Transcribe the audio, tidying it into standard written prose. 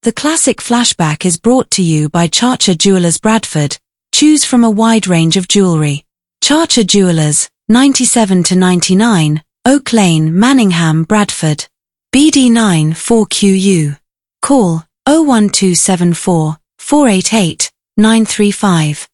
The classic flashback is brought to you by Charcher Jewelers Bradford. Choose from a wide range of jewelry. Charcher Jewelers, 97 to 99, Oak Lane, Manningham, Bradford. BD9 4QU. Call 01274 488 935.